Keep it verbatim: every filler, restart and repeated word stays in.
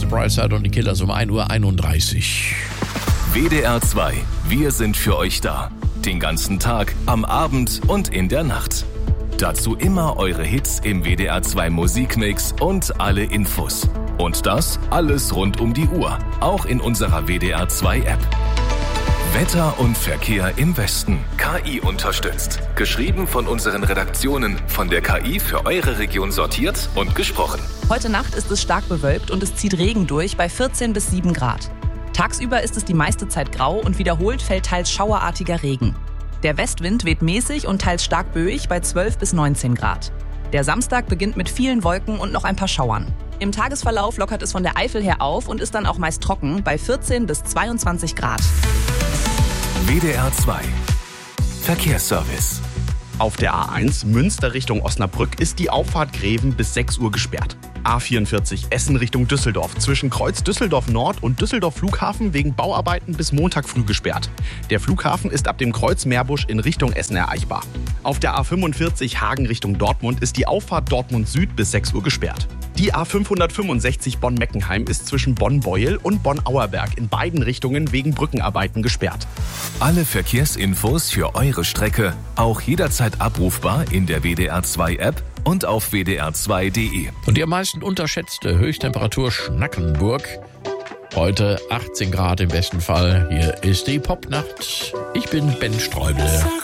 The Bright Side und die Killers um ein Uhr einunddreißig. W D R zwei. Wir sind für euch da. Den ganzen Tag, am Abend und in der Nacht. Dazu immer eure Hits im W D R zwei Musikmix und alle Infos. Und das alles rund um die Uhr, auch in unserer W D R zwei App. Wetter und Verkehr im Westen. K I unterstützt. Geschrieben von unseren Redaktionen, von der K I für eure Region sortiert und gesprochen. Heute Nacht ist es stark bewölkt und es zieht Regen durch bei vierzehn bis sieben Grad. Tagsüber ist es die meiste Zeit grau und wiederholt fällt teils schauerartiger Regen. Der Westwind weht mäßig und teils stark böig bei zwölf bis neunzehn Grad. Der Samstag beginnt mit vielen Wolken und noch ein paar Schauern. Im Tagesverlauf lockert es von der Eifel her auf und ist dann auch meist trocken bei vierzehn bis zweiundzwanzig Grad. W D R zwei. Verkehrsservice. Auf der A eins Münster Richtung Osnabrück ist die Auffahrt Greven bis sechs Uhr gesperrt. A vierundvierzig Essen Richtung Düsseldorf zwischen Kreuz Düsseldorf Nord und Düsseldorf Flughafen wegen Bauarbeiten bis Montag früh gesperrt. Der Flughafen ist ab dem Kreuz Meerbusch in Richtung Essen erreichbar. Auf der A fünfundvierzig Hagen Richtung Dortmund ist die Auffahrt Dortmund Süd bis sechs Uhr gesperrt. Die A fünfhundertfünfundsechzig Bonn-Meckenheim ist zwischen Bonn-Beuel und Bonn-Auerberg in beiden Richtungen wegen Brückenarbeiten gesperrt. Alle Verkehrsinfos für eure Strecke auch jederzeit abrufbar in der W D R zwei App und auf w d r zwei punkt d e. Und die am meisten unterschätzte Höchsttemperatur Schnackenburg. Heute achtzehn Grad im besten Fall. Hier ist die Popnacht. Ich bin Ben Streuble.